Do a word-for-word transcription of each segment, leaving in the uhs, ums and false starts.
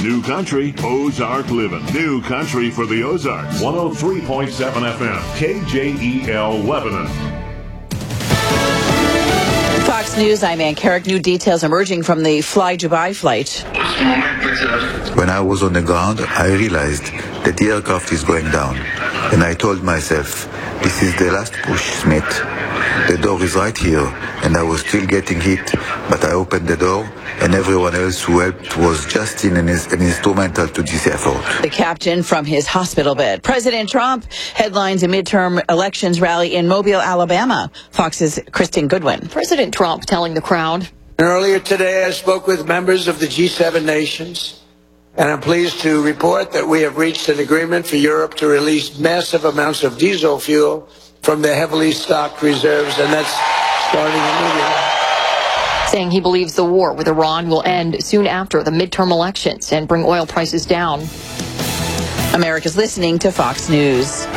New Country, Ozark Living. New Country for the Ozarks. one oh three point seven F M, K J E L Lebanon. Fox News, I'm Ann Carrick. New details emerging from the Fly Dubai flight. When I was on the ground, I realized that the aircraft is going down. And I told myself, this is the last push, Smith. The door is right here, and I was still getting hit, but I opened the door, and everyone else who helped was just in an, an instrumental to this effort. The captain from his hospital bed. President Trump headlines a midterm elections rally in Mobile, Alabama. Fox's Kristen Goodwin. President Trump telling the crowd. Earlier today, I spoke with members of the G seven nations, and I'm pleased to report that we have reached an agreement for Europe to release massive amounts of diesel fuel from their heavily stocked reserves, and that's starting immediately. Saying he believes the war with Iran will end soon after the midterm elections and bring oil prices down. America's listening to Fox News.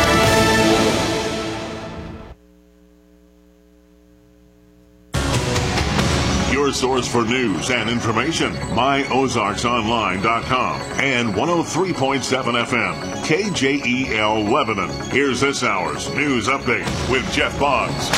Your source for news and information, my ozarks online dot com and one oh three point seven F M, K J E L Lebanon. Here's this hour's news update with Jeff Boggs.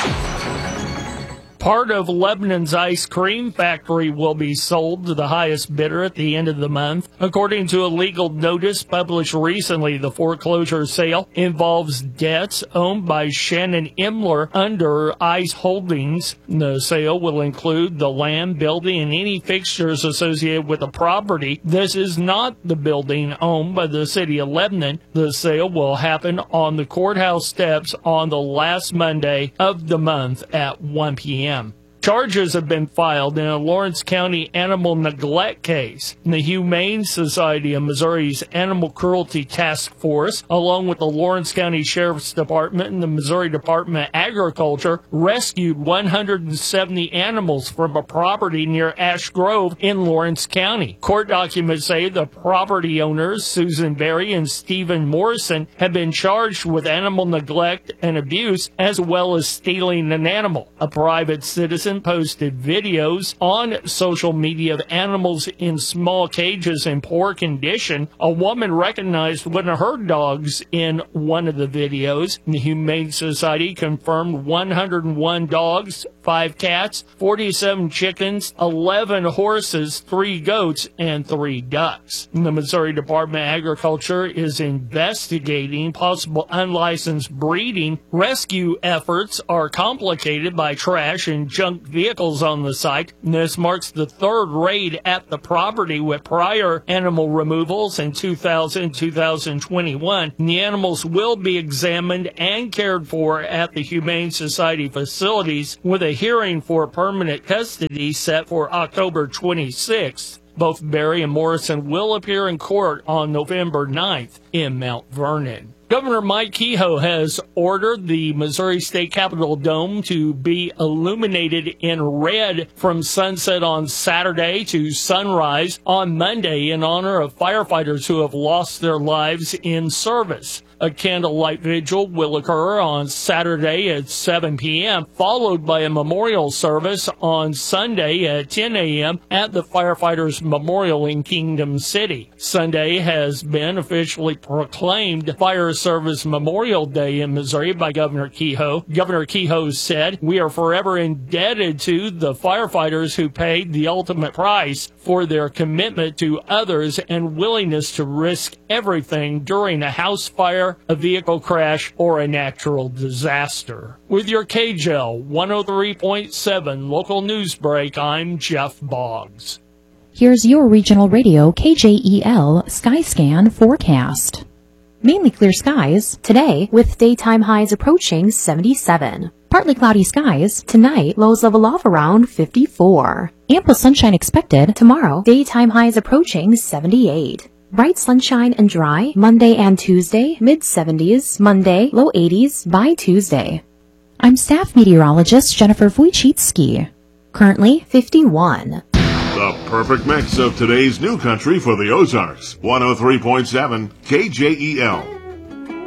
Part of Lebanon's ice cream factory will be sold to the highest bidder at the end of the month. According to a legal notice published recently, the foreclosure sale involves debts owned by Shannon Imler under ICE Holdings. The sale will include the land, building, and any fixtures associated with the property. This is not the building owned by the city of Lebanon. The sale will happen on the courthouse steps on the last Monday of the month at one p.m. Charges have been filed in a Lawrence County animal neglect case. The Humane Society of Missouri's Animal Cruelty Task Force, along with the Lawrence County Sheriff's Department and the Missouri Department of Agriculture, rescued one hundred seventy animals from a property near Ash Grove in Lawrence County. Court documents say the property owners, Susan Berry and Stephen Morrison, have been charged with animal neglect and abuse as well as stealing an animal. A private citizen posted videos on social media of animals in small cages in poor condition. A woman recognized one of her dogs in one of the videos. The Humane Society confirmed one hundred one dogs, five cats, forty-seven chickens, eleven horses, three goats, and three ducks. The Missouri Department of Agriculture is investigating possible unlicensed breeding. Rescue efforts are complicated by trash and junk vehicles on the site. This marks the third raid at the property, with prior animal removals in two thousand and two thousand twenty-one. The animals will be examined and cared for at the Humane Society facilities, with a hearing for permanent custody set for October twenty-sixth. Both Berry and Morrison will appear in court on November ninth in Mount Vernon. Governor Mike Kehoe has ordered the Missouri State Capitol Dome to be illuminated in red from sunset on Saturday to sunrise on Monday in honor of firefighters who have lost their lives in service. A candlelight vigil will occur on Saturday at seven p.m., followed by a memorial service on Sunday at ten a.m. at the Firefighters Memorial in Kingdom City. Sunday has been officially proclaimed Fire Service Memorial Day in Missouri by Governor Kehoe. Governor Kehoe said, "We are forever indebted to the firefighters who paid the ultimate price for their commitment to others and willingness to risk everything during a house fire, a vehicle crash, or a natural disaster." With your K J E L one oh three point seven local news break, I'm Jeff Boggs. Here's your regional radio K J E L Skyscan forecast. Mainly clear skies today with daytime highs approaching seventy-seven. Partly cloudy skies tonight, lows level off around fifty-four. Ample sunshine expected tomorrow, daytime highs approaching seventy-eight. Bright sunshine and dry Monday and Tuesday, mid seventies, Monday, low eighties by Tuesday. I'm staff meteorologist Jennifer Wojcicki. Currently fifty-one. The perfect mix of today's new country for the Ozarks. one oh three point seven K J E L.